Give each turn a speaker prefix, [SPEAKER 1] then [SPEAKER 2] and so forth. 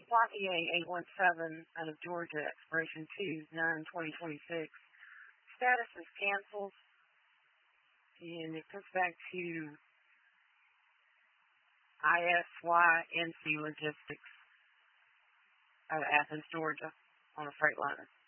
[SPEAKER 1] Slot EA817 out of Georgia, expiration 2/9/2026. Status is canceled, and it comes back to ISYNC Logistics out of Athens, Georgia, on a Freightliner.